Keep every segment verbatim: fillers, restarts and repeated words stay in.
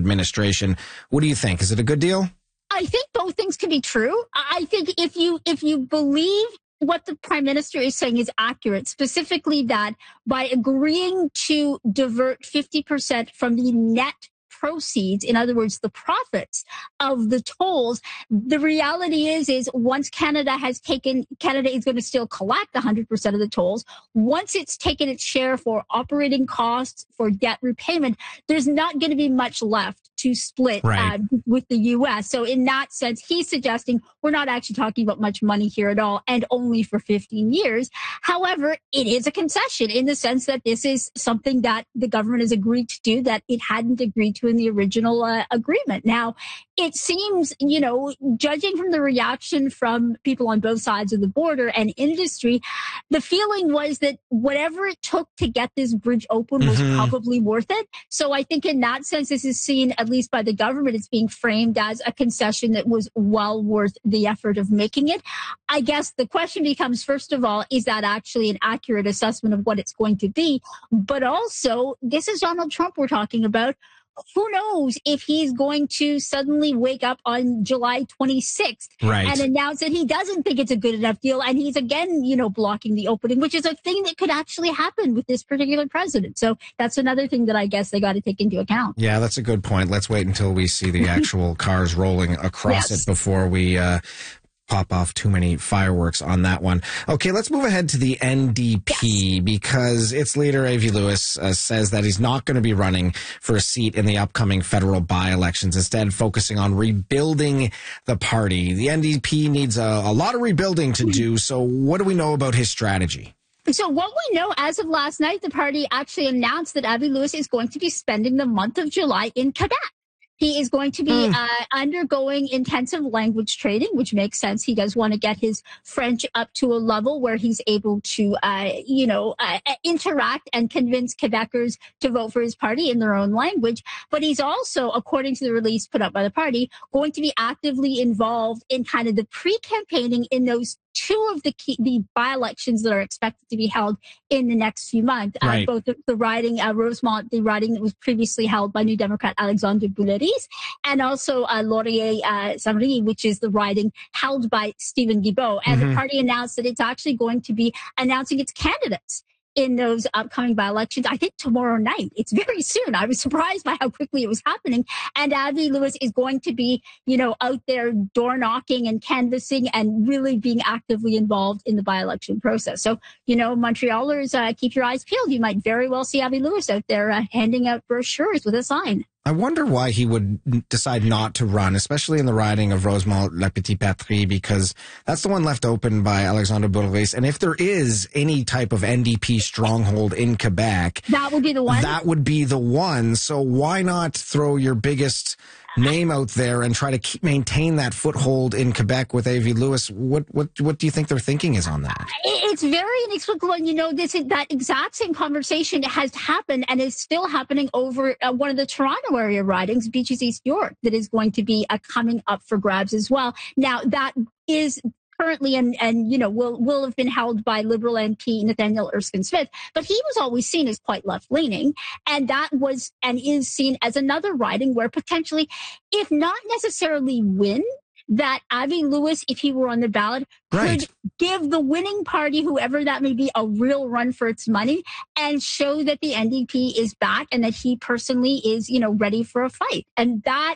administration. What do you think? Is it a good deal? I think both things can be true. I think if you if you believe what the prime minister is saying is accurate, specifically that by agreeing to divert fifty percent from the net proceeds, in other words, the profits of the tolls, the reality is, is once Canada has taken, Canada is going to still collect one hundred percent of the tolls. Once it's taken its share for operating costs, for debt repayment, there's not going to be much left to split right. uh, with the U S. So in that sense, he's suggesting we're not actually talking about much money here at all, and only for fifteen years. However, it is a concession in the sense that this is something that the government has agreed to do that it hadn't agreed to in the original uh, agreement. Now, it seems, you know, judging from the reaction from people on both sides of the border and industry, the feeling was that whatever it took to get this bridge open was mm-hmm. probably worth it. So I think in that sense, this is seen, at least by the government, it's being framed as a concession that was well worth the effort of making it. I guess the question becomes, first of all, is that actually an accurate assessment of what it's going to be? But also, this is Donald Trump we're talking about. Who knows if he's going to suddenly wake up on July twenty-sixth right. and announce that he doesn't think it's a good enough deal, and he's again, you know, blocking the opening, which is a thing that could actually happen with this particular president. So that's another thing that I guess they got to take into account. Yeah, that's a good point. Let's wait until we see the actual cars rolling across yes. it before we uh, pop off too many fireworks on that one. Okay, let's move ahead to the N D P yes. because its leader, Avi Lewis, uh, says that he's not going to be running for a seat in the upcoming federal by-elections, instead focusing on rebuilding the party. The N D P needs a, a lot of rebuilding to do, so what do we know about his strategy? So what we know as of last night, the party actually announced that Avi Lewis is going to be spending the month of July in Quebec. He is going to be mm. uh, undergoing intensive language training, which makes sense. He does want to get his French up to a level where he's able to, uh, you know, uh, interact and convince Quebecers to vote for his party in their own language. But he's also, according to the release put up by the party, going to be actively involved in kind of the pre-campaigning in those two of the key, the by-elections that are expected to be held in the next few months. Right. Uh, both the, the riding, uh, Rosemont, the riding that was previously held by New Democrat Alexandre Boulris, and also uh, Laurier uh, Saint-Marie, which is the riding held by Stephen Guilbeault. And mm-hmm. the party announced that it's actually going to be announcing its candidates in those upcoming by-elections, I think tomorrow night. It's very soon. I was surprised by how quickly it was happening. And Avi Lewis is going to be, you know, out there door knocking and canvassing and really being actively involved in the by-election process. So, you know, Montrealers, uh, keep your eyes peeled. You might very well see Avi Lewis out there uh, handing out brochures with a sign. I wonder why he would decide not to run, especially in the riding of Rosemont-La Petite Patrie, because that's the one left open by Alexandre Boulris. And if there is any type of N D P stronghold in Quebec, that would be the one. That would be the one. So why not throw your biggest name out there and try to keep, maintain that foothold in Quebec with Avi Lewis? What what what do you think their thinking is on that? It's very inexplicable, and you know this that exact same conversation has happened and is still happening over uh, one of the Toronto area ridings, Beaches East York, that is going to be uh, coming up for grabs as well. Now that is currently and, and, you know, will, will have been held by Liberal M P Nathaniel Erskine Smith, but he was always seen as quite left-leaning. And that was and is seen as another riding where potentially, if not necessarily win, that Avi Lewis, if he were on the ballot, right. could give the winning party, whoever that may be, a real run for its money and show that the N D P is back and that he personally is, you know, ready for a fight. And that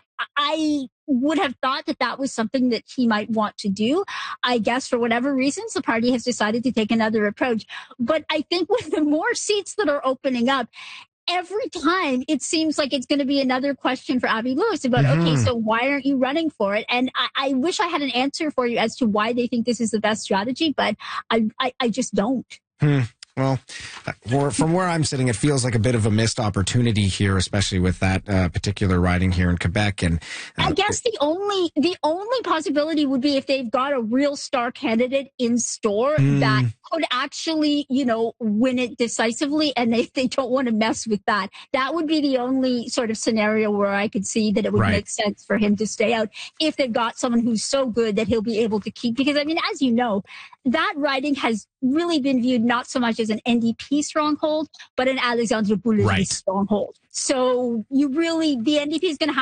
I would have thought that that was something that he might want to do. I guess for whatever reasons, the party has decided to take another approach. But I think with the more seats that are opening up, every time it seems like it's going to be another question for Avi Lewis about, mm-hmm. okay, so why aren't you running for it? And I, I wish I had an answer for you as to why they think this is the best strategy, but I, I, I just don't. Hmm. Well, from where I'm sitting, it feels like a bit of a missed opportunity here, especially with that uh, particular riding here in Quebec. And uh, I guess the only the only possibility would be if they've got a real star candidate in store mm. that could actually, you know, win it decisively, and they, they don't want to mess with that. That would be the only sort of scenario where I could see that it would right. make sense for him to stay out if they've got someone who's so good that he'll be able to keep. Because, I mean, as you know, that riding has really been viewed not so much as an N D P stronghold, but an Alexandre Boulris right. stronghold. So you really, the N D P is going to have